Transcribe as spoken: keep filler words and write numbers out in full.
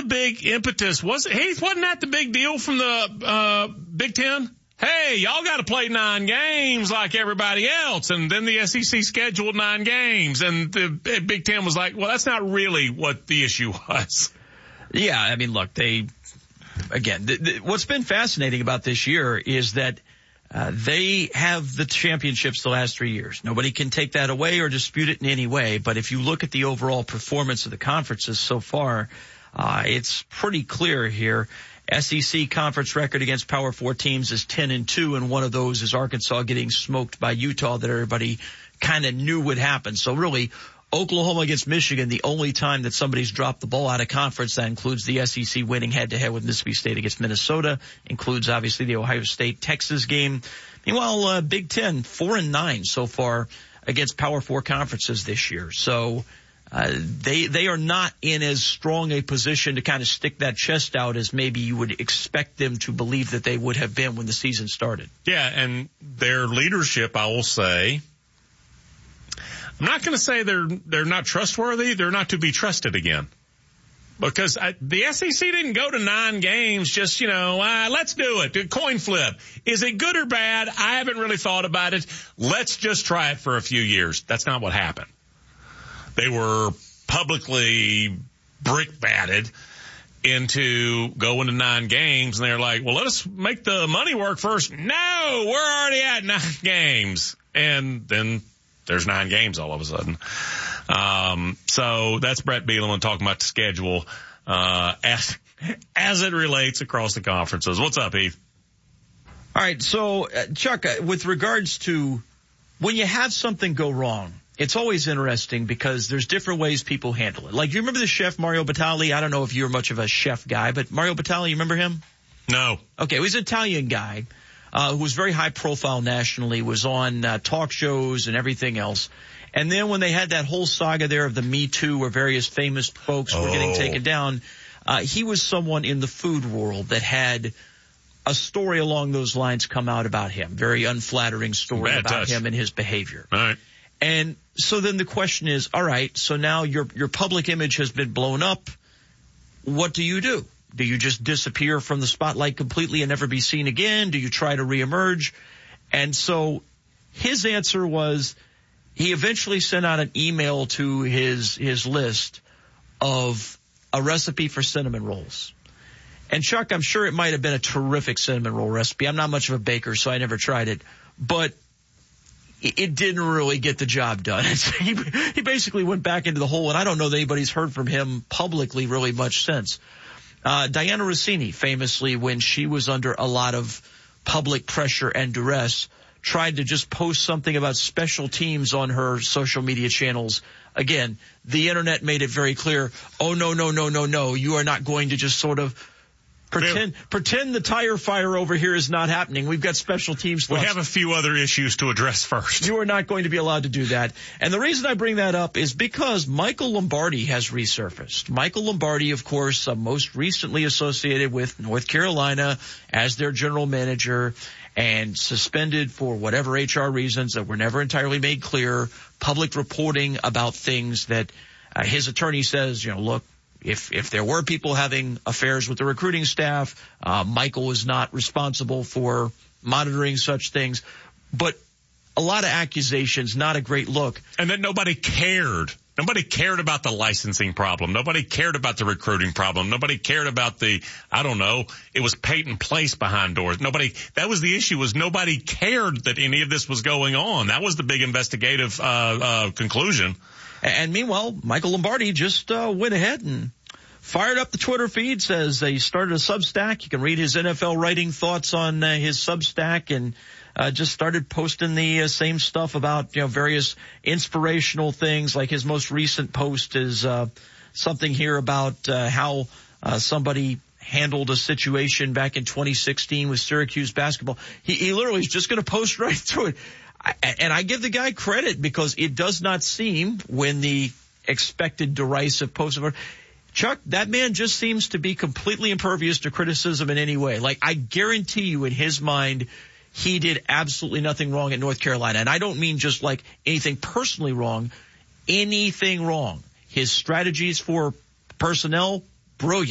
big impetus? Was hey, wasn't that the big deal from the uh, Big Ten? Hey, y'all got to play nine games like everybody else. And then the S E C scheduled nine games. And the Big Ten was like, well, that's not really what the issue was. Yeah, I mean, look, they, again, th- th- what's been fascinating about this year is that uh, they have the championships the last three years. Nobody can take that away or dispute it in any way. But if you look at the overall performance of the conferences so far, uh, it's pretty clear here. S E C conference record against Power Four teams is ten and two, and one of those is Arkansas getting smoked by Utah that everybody kind of knew would happen. So really, Oklahoma against Michigan, the only time that somebody's dropped the ball out of conference. That includes the S E C winning head-to-head with Mississippi State against Minnesota. Includes, obviously, the Ohio State-Texas game. Meanwhile, uh, Big Ten, four and nine so far against Power Four conferences this year. So uh, they they are not in as strong a position to kind of stick that chest out as maybe you would expect them to believe that they would have been when the season started. Yeah, and their leadership, I will say, I'm not going to say they're they're not trustworthy. They're not to be trusted again. Because I, the S E C didn't go to nine games just, you know, uh, let's do it. A coin flip. Is it good or bad? I haven't really thought about it. Let's just try it for a few years. That's not what happened. They were publicly brick-batted into going to nine games, and they're like, well, let us make the money work first. No, we're already at nine games. And then there's nine games all of a sudden. Um, so that's Brett Bielema talking about the schedule, uh, as, as it relates across the conferences. What's up, Heath? All right. So, uh, Chuck, uh, with regards to when you have something go wrong, it's always interesting because there's different ways people handle it. Like, you remember the chef Mario Batali? I don't know if you're much of a chef guy, but Mario Batali, you remember him? No. Okay. He was an Italian guy, uh, who was very high profile nationally, was on, uh, talk shows and everything else. And then when they had that whole saga there of the Me Too where various famous folks were oh. getting taken down, uh, he was someone in the food world that had a story along those lines come out about him. Very unflattering story Bad about touch. him and his behavior. All right. And so then the question is, all right, so now your your public image has been blown up. What do you do? Do you just disappear from the spotlight completely and never be seen again? Do you try to reemerge? And so his answer was he eventually sent out an email to his his list of a recipe for cinnamon rolls. And Chuck, I'm sure it might have been a terrific cinnamon roll recipe. I'm not much of a baker, so I never tried it. But it didn't really get the job done. he, he basically went back into the hole, and I don't know that anybody's heard from him publicly really much since. Uh, Diana Rossini, famously, when she was under a lot of public pressure and duress, tried to just post something about special teams on her social media channels. Again, the internet made it very clear, oh, no, no, no, no, no, you are not going to just sort of Pretend, pretend the tire fire over here is not happening. We've got special teams. We have a few other issues to address first. You are not going to be allowed to do that. And the reason I bring that up is because Michael Lombardi has resurfaced. Michael Lombardi, of course, uh, most recently associated with North Carolina as their general manager and suspended for whatever H R reasons that were never entirely made clear, public reporting about things that uh, his attorney says, you know, look, If if there were people having affairs with the recruiting staff, uh, Michael was not responsible for monitoring such things. But a lot of accusations, not a great look. And that nobody cared. Nobody cared about the licensing problem. Nobody cared about the recruiting problem. Nobody cared about the, I don't know, it was Peyton Place behind doors. Nobody, that was the issue, was nobody cared that any of this was going on. That was the big investigative uh, uh conclusion. And meanwhile, Michael Lombardi just uh, went ahead and fired up the Twitter feed, says uh, he started a Substack. You can read his N F L writing thoughts on uh, his Substack, and uh, just started posting the uh, same stuff about, you know, various inspirational things. Like his most recent post is uh, something here about uh, how uh, somebody handled a situation back in twenty sixteen with Syracuse basketball. He, he literally is just going to post right through it. And I give the guy credit because it does not seem, when the expected derisive post of Chuck, that man just seems to be completely impervious to criticism in any way. Like, I guarantee you in his mind, he did absolutely nothing wrong at North Carolina. And I don't mean just like anything personally wrong, anything wrong. His strategies for personnel, brilliant.